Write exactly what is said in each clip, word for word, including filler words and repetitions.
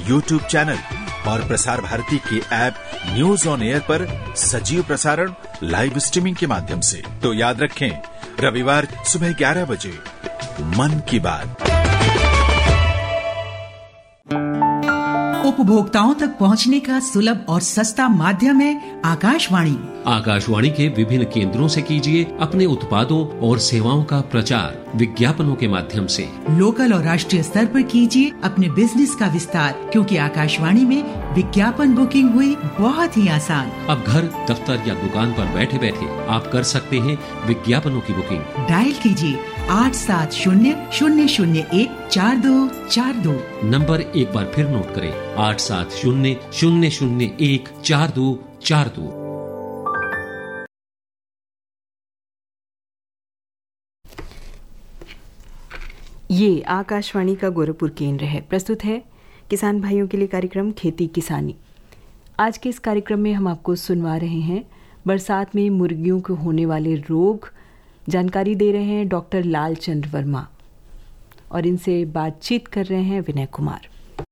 YouTube channel और प्रसार भारती के app news on air पर सजीव प्रसारण लाइव स्ट्रीमिंग के माध्यम से। तो याद रखें, रविवार सुबह ग्यारह बजे मन की बात। उपभोक्ताओं तक पहुंचने का सुलभ और सस्ता माध्यम है आकाशवाणी। आकाशवाणी के विभिन्न केंद्रों से कीजिए अपने उत्पादों और सेवाओं का प्रचार विज्ञापनों के माध्यम से। लोकल और राष्ट्रीय स्तर पर कीजिए अपने बिजनेस का विस्तार, क्योंकि आकाशवाणी में विज्ञापन बुकिंग हुई बहुत ही आसान। अब घर, दफ्तर या दुकान पर बैठे बैठे आप कर सकते हैं विज्ञापनों की बुकिंग। डायल कीजिए आठ सात शून्य शून्य शून्य एक चार दो चार दो। नंबर एक बार फिर नोट करें, आठ सात शून्य शून्य शून्य एक चार दो चार दो। ये आकाशवाणी का गोरखपुर केंद्र है। प्रस्तुत है किसान भाइयों के लिए कार्यक्रम खेती किसानी। आज के इस कार्यक्रम में हम आपको सुनवा रहे हैं बरसात में मुर्गियों को होने वाले रोग। जानकारी दे रहे हैं डॉक्टर लालचंद वर्मा और इनसे बातचीत कर रहे हैं विनय कुमार।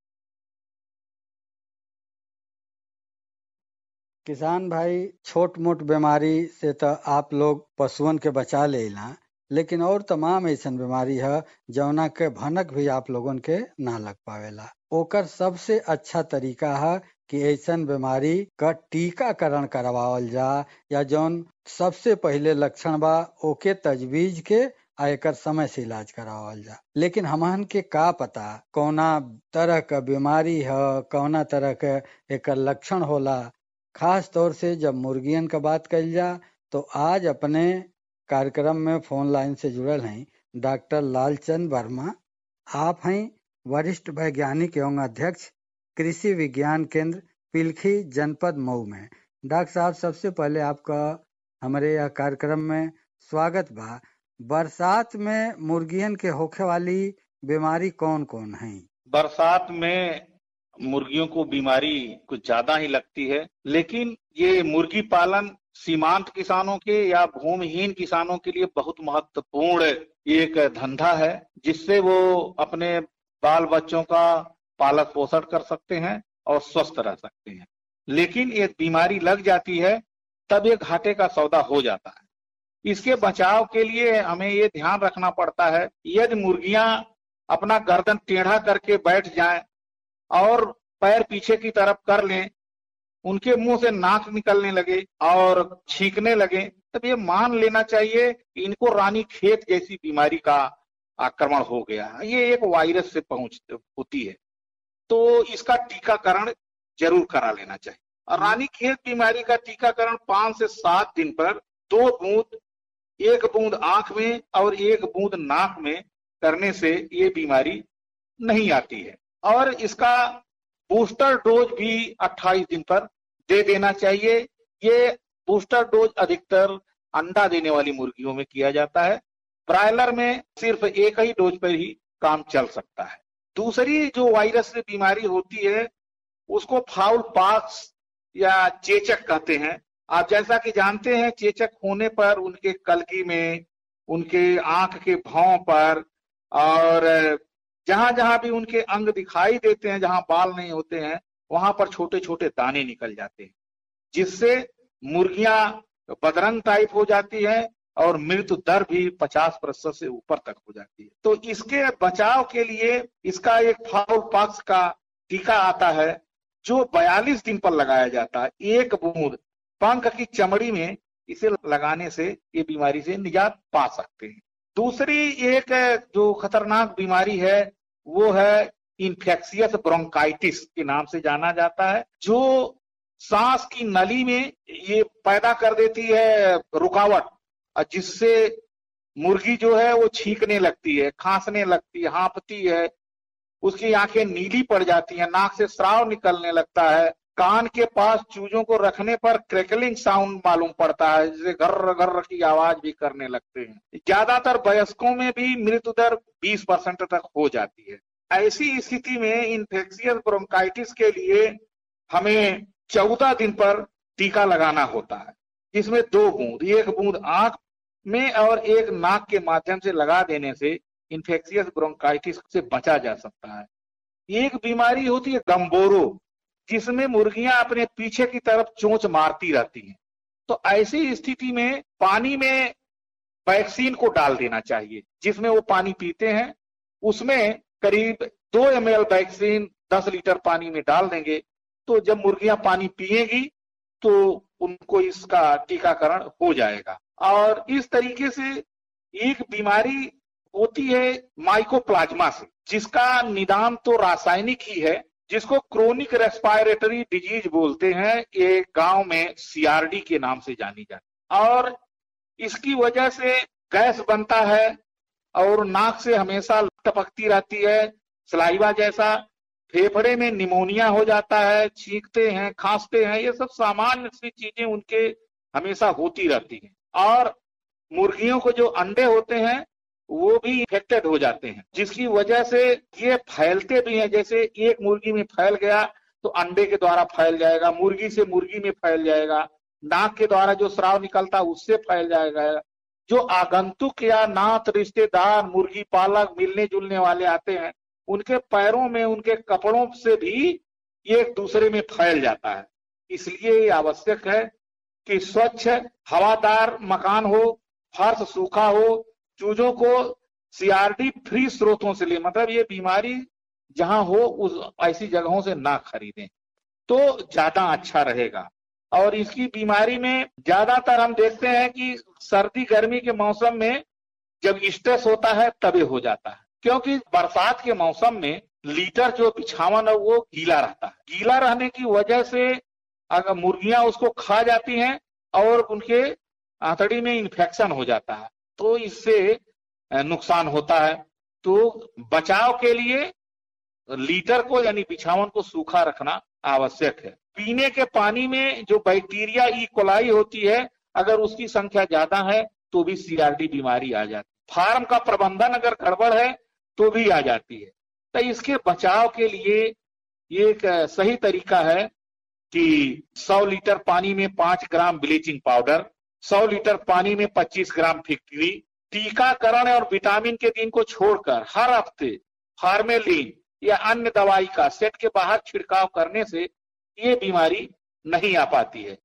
किसान भाई, छोट मोट बीमारी से तो आप लोग पशुओं के बचा लेला, लेकिन और तमाम ऐसा बीमारी है जौना के भनक भी आप लोगन के ना लग पावेला। ओकर सबसे अच्छा तरीका है कि ऐसा बीमारी का टीकाकरण करवावल जा, या जौन सबसे पहले लक्षण बा ओके तजवीज के आ एकर समय से इलाज करावल जा। लेकिन हमहन के का पता कौना तरह का बीमारी है, कौना तरह के एकर लक्षण होला। खास तौर से जब मुर्गियन का बात कल जा तो आज अपने कार्यक्रम में फोन लाइन से जुड़ल हैं डॉक्टर लालचंद वर्मा। आप हैं वरिष्ठ वैज्ञानिक एवं अध्यक्ष कृषि विज्ञान केंद्र पिलखी जनपद मऊ में। डॉक्टर साहब, सबसे पहले आपका हमारे यह कार्यक्रम में स्वागत बा। बरसात में मुर्गियन के होखे वाली बीमारी कौन कौन है? बरसात में मुर्गियों को बीमारी कुछ ज्यादा ही लगती है, लेकिन ये मुर्गी पालन सीमांत किसानों के या भूमिहीन किसानों के लिए बहुत महत्वपूर्ण एक धंधा है, जिससे वो अपने बाल बच्चों का पालन पोषण कर सकते हैं और स्वस्थ रह सकते हैं। लेकिन एक बीमारी लग जाती है तब ये घाटे का सौदा हो जाता है। इसके बचाव के लिए हमें ये ध्यान रखना पड़ता है, यदि मुर्गियां अपना गर्दन टेढ़ा करके बैठ जाएं और पैर पीछे की तरफ कर लें, उनके मुंह से नाक निकलने लगे और छींकने लगे, तब ये मान लेना चाहिए कि इनको रानी खेत जैसी बीमारी का आक्रमण हो गया। ये एक वायरस से पहुंच होती है, तो इसका टीकाकरण जरूर करा लेना चाहिए। और रानी खेत बीमारी का टीकाकरण पांच से सात दिन पर दो बूंद, एक बूंद आंख में और एक बूंद नाक में करने से ये बीमारी नहीं आती है। और इसका बूस्टर डोज भी अट्ठाईस दिन पर दे देना चाहिए। ये बूस्टर डोज अधिकतर अंडा देने वाली मुर्गियों में किया जाता है। ब्रायलर में सिर्फ एक ही डोज पर ही काम चल सकता है। दूसरी जो वायरस से बीमारी होती है उसको फाउल पॉक्स या चेचक कहते हैं। आप जैसा कि जानते हैं, चेचक होने पर उनके कलगी में, उनके आंख के भौं पर और जहां जहां भी उनके अंग दिखाई देते हैं, जहां बाल नहीं होते हैं, वहां पर छोटे छोटे दाने निकल जाते हैं, जिससे मुर्गियां बदरंग टाइप हो जाती है और मृत्यु दर भी पचास प्रतिशत से ऊपर तक हो जाती है। तो इसके बचाव के लिए इसका एक फाउल पॉक्स का टीका आता है जो बयालीस दिन पर लगाया जाता है। एक बूंद पंख की चमड़ी में इसे लगाने से ये बीमारी से निजात पा सकते हैं। दूसरी एक जो खतरनाक बीमारी है वो है इन्फेक्शियस ब्रोंकाइटिस के नाम से जाना जाता है, जो सांस की नली में ये पैदा कर देती है रुकावट, जिससे मुर्गी जो है वो छींकने लगती है, खांसने लगती है, हाँफती है, उसकी आंखें नीली पड़ जाती हैं, नाक से स्राव निकलने लगता है, कान के पास चूजों को रखने पर क्रैकलिंग साउंड मालूम पड़ता है, जिसे गर्र गर्र की आवाज भी करने लगते हैं। ज्यादातर वयस्कों में भी मृत्यु दर बीस परसेंट तक हो जाती है। ऐसी स्थिति में इन्फेक्शियस ब्रोंकाइटिस के लिए हमें चौदह दिन पर टीका लगाना होता है, जिसमें दो बूंद, एक बूंद आंख में और एक नाक के माध्यम से लगा देने से इन्फेक्शियस ब्रोंकाइटिस से बचा जा सकता है। एक बीमारी होती है गम्बोरो, जिसमें मुर्गियां अपने पीछे की तरफ चोंच मारती रहती हैं। तो ऐसी स्थिति में पानी में वैक्सीन को डाल देना चाहिए, जिसमें वो पानी पीते हैं उसमें करीब दो एम एल वैक्सीन दस लीटर पानी में डाल देंगे। तो जब मुर्गियां पानी पिएगी तो उनको इसका टीकाकरण हो जाएगा। और इस तरीके से एक बीमारी होती है माइकोप्लाज्मा से, जिसका निदान तो रासायनिक ही है, जिसको क्रोनिक रेस्पिरेटरी डिजीज बोलते हैं। ये गांव में सीआरडी के नाम से जानी जाती और इसकी वजह से गैस बनता है और नाक से हमेशा टपकती रहती है सलाइवा जैसा, फेफड़े में निमोनिया हो जाता है, छींकते हैं, खांसते हैं, ये सब सामान्य सी चीजें उनके हमेशा होती रहती हैं। और मुर्गियों को जो अंडे होते हैं वो भी इन्फेक्टेड हो जाते हैं, जिसकी वजह से ये फैलते भी हैं। जैसे एक मुर्गी में फैल गया तो अंडे के द्वारा फैल जाएगा, मुर्गी से मुर्गी में फैल जाएगा, नाक के द्वारा जो स्राव निकलता है उससे फैल जाएगा। जो आगंतुक या नात रिश्तेदार मुर्गी पालक मिलने जुलने वाले आते हैं, उनके पैरों में, उनके कपड़ों से भी ये एक दूसरे में फैल जाता है। इसलिए ये आवश्यक है कि स्वच्छ हवादार मकान हो, फर्श सूखा हो, चूजों को सीआरडी फ्री स्रोतों से ले, मतलब ये बीमारी जहां हो उस ऐसी जगहों से ना खरीदें तो ज्यादा अच्छा रहेगा। और इसकी बीमारी में ज्यादातर हम देखते हैं कि सर्दी गर्मी के मौसम में जब स्ट्रेस होता है तभी हो जाता है, क्योंकि बरसात के मौसम में लीटर जो बिछावन है वो गीला रहता है। गीला रहने की वजह से अगर मुर्गियां उसको खा जाती हैं और उनके आंतड़ी में इन्फेक्शन हो जाता है, तो इससे नुकसान होता है। तो बचाव के लिए लीटर को यानी बिछावन को सूखा रखना आवश्यक है। पीने के पानी में जो बैक्टीरिया ई कोलाई होती है, अगर उसकी संख्या ज्यादा है तो भी सीआरडी बीमारी आ जाती है। फार्म का प्रबंधन अगर गड़बड़ है तो भी आ जाती है। तो इसके बचाव के लिए ये एक सही तरीका है कि सौ लीटर पानी में पांच ग्राम ब्लीचिंग पाउडर, सौ लीटर पानी में पच्चीस ग्राम फिटकरी, टीकाकरण और विटामिन के दिन को छोड़कर हर हफ्ते फार्मेलिन या अन्य दवाई का सेट के बाहर छिड़काव करने से ये बीमारी नहीं आ पाती है।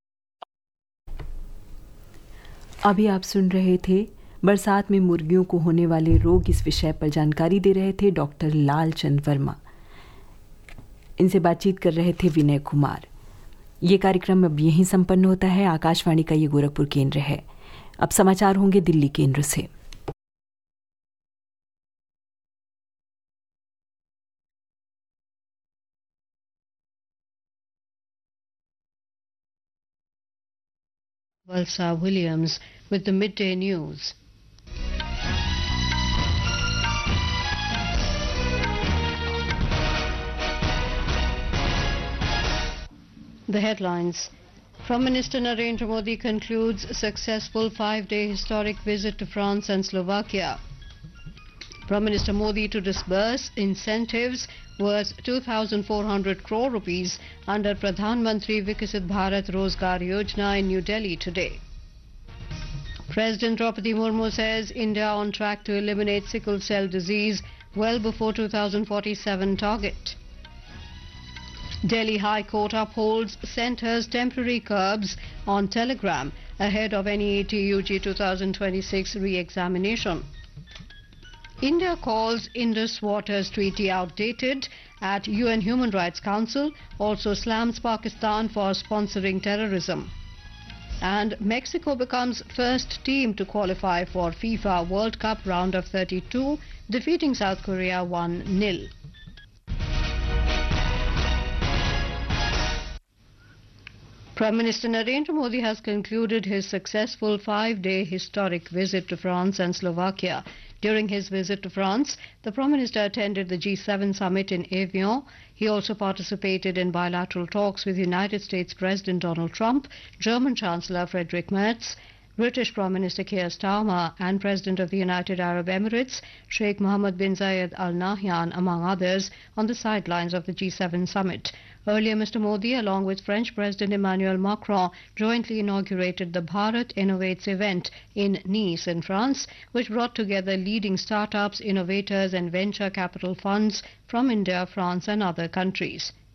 अभी आप सुन रहे थे बरसात में मुर्गियों को होने वाले रोग, इस विषय पर जानकारी दे रहे थे डॉक्टर लालचंद वर्मा। इनसे बातचीत कर रहे थे विनय कुमार। ये कार्यक्रम अब यहीं संपन्न होता है। आकाशवाणी का ये गोरखपुर केंद्र है। अब समाचार होंगे दिल्ली केंद्र से। Valsa Williams with the midday news. The headlines. Prime Minister Narendra Modi concludes successful five-day historic visit to France and Slovakia. Prime Minister Modi to disburse incentives worth two thousand four hundred crore rupees under Pradhan Mantri Vikasit Bharat Rozgar Yojana in New Delhi today. President Draupadi Murmu says India on track to eliminate sickle cell disease well before two thousand forty-seven target. Delhi High Court upholds Centre's temporary curbs on Telegram ahead of N E A T U G two thousand twenty-six re-examination. India calls Indus Waters Treaty outdated at U N Human Rights Council, also slams Pakistan for sponsoring terrorism. And Mexico becomes first team to qualify for FIFA World Cup round of thirty-two, defeating South Korea one nil. Prime Minister Narendra Modi has concluded his successful five-day historic visit to France and Slovakia. During his visit to France, the Prime Minister attended the G seven summit in Evian. He also participated in bilateral talks with United States President Donald Trump, German Chancellor Friedrich Merz, British Prime Minister Keir Starmer and President of the United Arab Emirates, Sheikh Mohammed bin Zayed Al Nahyan, among others, on the sidelines of the G seven summit. Earlier, Mister Modi, along with French President Emmanuel Macron, jointly inaugurated the Bharat Innovates event in Nice in France, which brought together leading startups, innovators and venture capital funds from India, France and other countries.